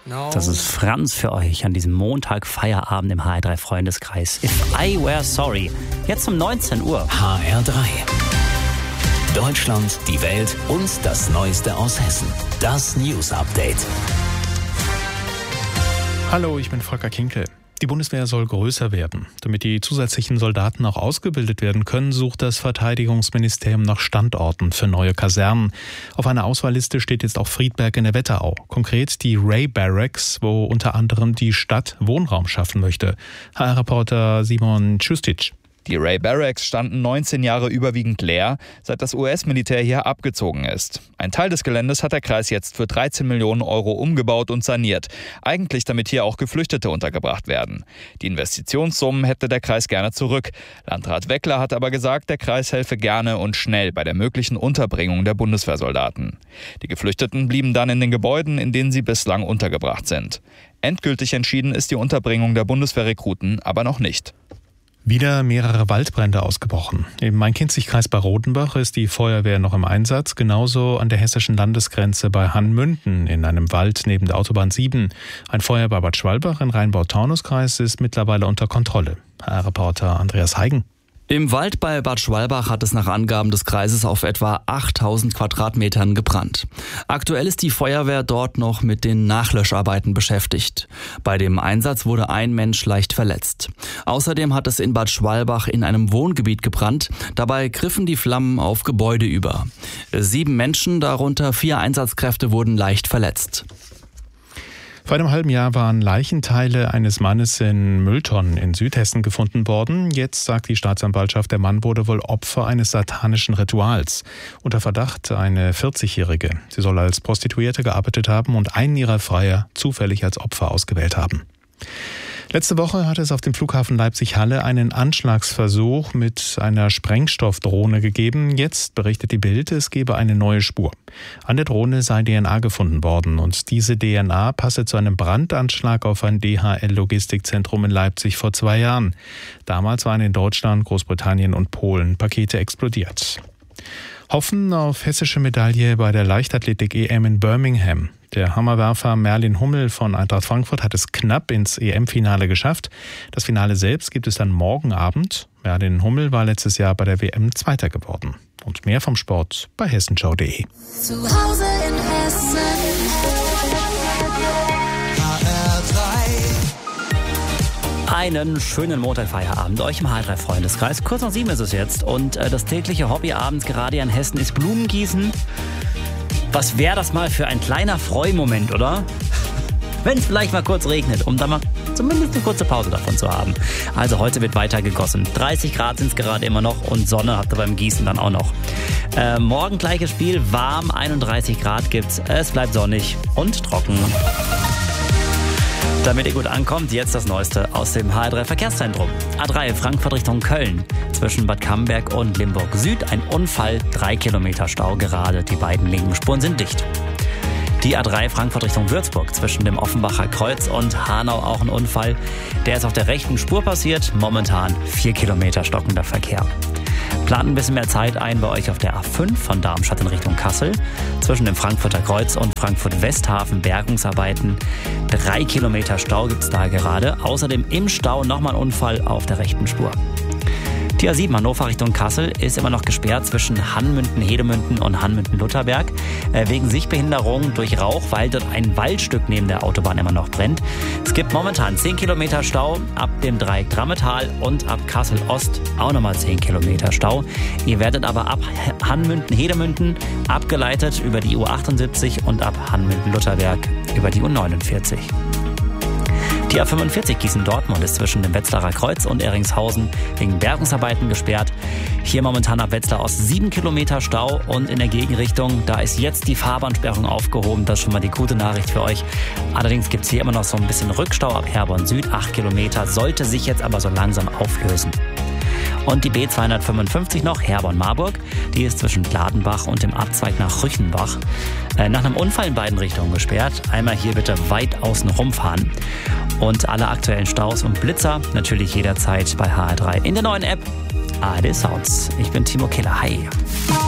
Das ist Franz für euch an diesem Montag Feierabend im HR3 Freundeskreis. If I Were Sorry. Jetzt um 19 Uhr. HR3. Deutschland, die Welt und das Neueste aus Hessen. Das News Update. Hallo, ich bin Volker Kinkel. Die Bundeswehr soll größer werden. Damit die zusätzlichen Soldaten auch ausgebildet werden können, sucht das Verteidigungsministerium nach Standorten für neue Kasernen. Auf einer Auswahlliste steht jetzt auch Friedberg in der Wetterau. Konkret die Ray Barracks, wo unter anderem die Stadt Wohnraum schaffen möchte. HR-Reporter Simon Tschustic. Die Ray Barracks standen 19 Jahre überwiegend leer, seit das US-Militär hier abgezogen ist. Ein Teil des Geländes hat der Kreis jetzt für 13 Millionen Euro umgebaut und saniert. Eigentlich damit hier auch Geflüchtete untergebracht werden. Die Investitionssummen hätte der Kreis gerne zurück. Landrat Weckler hat aber gesagt, der Kreis helfe gerne und schnell bei der möglichen Unterbringung der Bundeswehrsoldaten. Die Geflüchteten blieben dann in den Gebäuden, in denen sie bislang untergebracht sind. Endgültig entschieden ist die Unterbringung der Bundeswehrrekruten aber noch nicht. Wieder mehrere Waldbrände ausgebrochen. Im Main-Kinzig-Kreis bei Rodenbach ist die Feuerwehr noch im Einsatz, genauso an der hessischen Landesgrenze bei Hannmünden in einem Wald neben der Autobahn 7. Ein Feuer bei Bad Schwalbach in Rheingau-Taunus-Kreis ist mittlerweile unter Kontrolle. HR-Reporter Andreas Heigen. Im Wald bei Bad Schwalbach hat es nach Angaben des Kreises auf etwa 8000 Quadratmetern gebrannt. Aktuell ist die Feuerwehr dort noch mit den Nachlöscharbeiten beschäftigt. Bei dem Einsatz wurde ein Mensch leicht verletzt. Außerdem hat es in Bad Schwalbach in einem Wohngebiet gebrannt. Dabei griffen die Flammen auf Gebäude über. 7 Menschen, darunter 4 Einsatzkräfte, wurden leicht verletzt. Vor einem halben Jahr waren Leichenteile eines Mannes in Mülltonnen in Südhessen gefunden worden. Jetzt sagt die Staatsanwaltschaft, der Mann wurde wohl Opfer eines satanischen Rituals. Unter Verdacht eine 40-Jährige. Sie soll als Prostituierte gearbeitet haben und einen ihrer Freier zufällig als Opfer ausgewählt haben. Letzte Woche hat es auf dem Flughafen Leipzig-Halle einen Anschlagsversuch mit einer Sprengstoffdrohne gegeben. Jetzt berichtet die Bild, es gebe eine neue Spur. An der Drohne sei DNA gefunden worden und diese DNA passe zu einem Brandanschlag auf ein DHL-Logistikzentrum in Leipzig vor 2 Jahren. Damals waren in Deutschland, Großbritannien und Polen Pakete explodiert. Hoffen auf hessische Medaille bei der Leichtathletik-EM in Birmingham. Der Hammerwerfer Merlin Hummel von Eintracht Frankfurt hat es knapp ins EM-Finale geschafft. Das Finale selbst gibt es dann morgen Abend. Merlin Hummel war letztes Jahr bei der WM Zweiter geworden. Und mehr vom Sport bei hessenschau.de. Zu Hause in Hessen. Einen schönen Montagfeierabend euch im HR3 Freundeskreis. Kurz nach 7 ist es jetzt und das tägliche Hobby abends gerade in Hessen ist Blumengießen. Was wäre das mal für ein kleiner Freumoment, oder? Wenn es vielleicht mal kurz regnet, um dann mal zumindest eine kurze Pause davon zu haben. Also heute wird weiter gegossen. 30 Grad sind es gerade immer noch und Sonne habt ihr beim Gießen dann auch noch. Morgen gleiches Spiel, warm, 31 Grad gibt's. Es bleibt sonnig und trocken. Damit ihr gut ankommt, jetzt das Neueste aus dem HR3 Verkehrszentrum. A3 Frankfurt Richtung Köln. Zwischen Bad Camberg und Limburg Süd ein Unfall, 3 Kilometer Stau gerade. Die beiden linken Spuren sind dicht. Die A3 Frankfurt Richtung Würzburg. Zwischen dem Offenbacher Kreuz und Hanau auch ein Unfall. Der ist auf der rechten Spur passiert. Momentan 4 Kilometer stockender Verkehr. Plant ein bisschen mehr Zeit ein bei euch auf der A5 von Darmstadt in Richtung Kassel. Zwischen dem Frankfurter Kreuz und Frankfurt-Westhafen Bergungsarbeiten. 3 Kilometer Stau gibt's da gerade. Außerdem im Stau nochmal ein Unfall auf der rechten Spur. Die A7 Hannover Richtung Kassel ist immer noch gesperrt zwischen Hannmünden-Hedemünden und Hannmünden-Lutherberg. Wegen Sichtbehinderung durch Rauch, weil dort ein Waldstück neben der Autobahn immer noch brennt. Es gibt momentan 10 Kilometer Stau ab dem Dreieck Drammetal und ab Kassel-Ost auch nochmal 10 Kilometer Stau. Ihr werdet aber ab Hannmünden-Hedemünden abgeleitet über die U78 und ab Hannmünden-Lutherberg über die U49. Die A45 Gießen-Dortmund ist zwischen dem Wetzlarer Kreuz und Erringshausen wegen Bergungsarbeiten gesperrt. Hier momentan ab Wetzlar Ost 7 Kilometer Stau und in der Gegenrichtung, da ist jetzt die Fahrbahnsperrung aufgehoben. Das ist schon mal die gute Nachricht für euch. Allerdings gibt es hier immer noch so ein bisschen Rückstau ab Herborn Süd, 8 Kilometer, sollte sich jetzt aber so langsam auflösen. Und die B255 noch, Herborn-Marburg, die ist zwischen Gladenbach und dem Abzweig nach Rüchenbach nach einem Unfall in beiden Richtungen gesperrt. Einmal hier bitte weit außen rumfahren. Und alle aktuellen Staus und Blitzer natürlich jederzeit bei HR3 in der neuen App ARD Sounds. Ich bin Timo Keller. Hi.